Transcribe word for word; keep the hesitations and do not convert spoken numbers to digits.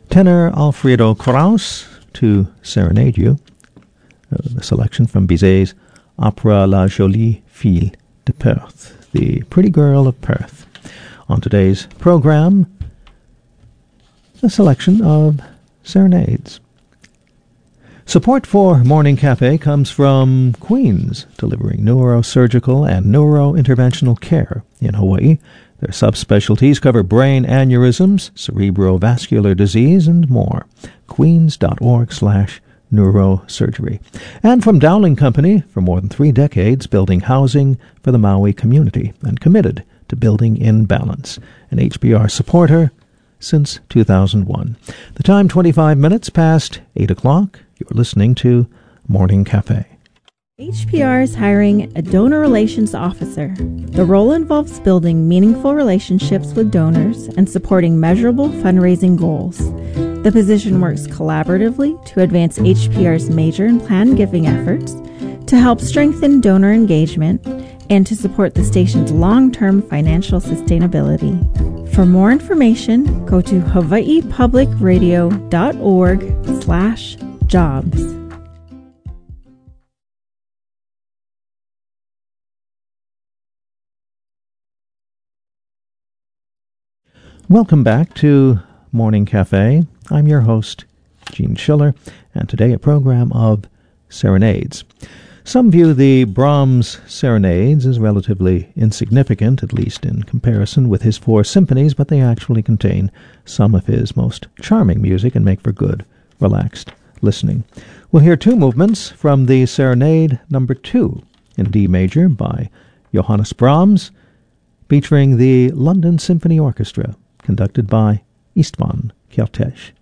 Tenor Alfredo Kraus to serenade you. Uh, the selection from Bizet's opera La Jolie Fille de Perth, the Pretty Girl of Perth. On today's program, a selection of serenades. Support for Morning Cafe comes from Queens, delivering neurosurgical and neurointerventional care in Hawaii. Their subspecialties cover brain aneurysms, cerebrovascular disease, and more. Queens.org slash neurosurgery. And from Dowling Company, for more than three decades, building housing for the Maui community and committed to building in balance. An H B R supporter since two thousand one. The time, twenty-five minutes past eight o'clock. You're listening to Morning Cafe. H P R is hiring a donor relations officer. The role involves building meaningful relationships with donors and supporting measurable fundraising goals. The position works collaboratively to advance H P R's major and planned giving efforts, to help strengthen donor engagement, and to support the station's long-term financial sustainability. For more information, go to hawaiipublicradio.org slash jobs. Welcome back to Morning Cafe. I'm your host, Gene Schiller, and today a program of serenades. Some view the Brahms serenades as relatively insignificant, at least in comparison with his four symphonies, but they actually contain some of his most charming music and make for good, relaxed listening. We'll hear two movements from the Serenade Number Two in D major by Johannes Brahms, featuring the London Symphony Orchestra, conducted by Istvan Kertész.